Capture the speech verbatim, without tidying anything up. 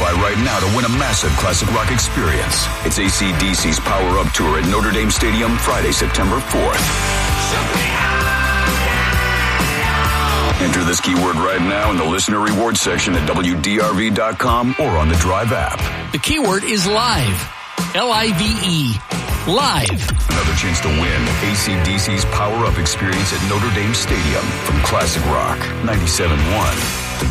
qualify right now to win a massive classic rock experience. It's A C D C's Power Up Tour at Notre Dame Stadium, Friday, September fourth. Enter this keyword right now in the listener reward section at W D R V dot com or on the Drive app. The keyword is live. L I V E. Live. Another chance to win A C D C's Power Up experience at Notre Dame Stadium from Classic Rock ninety-seven point one.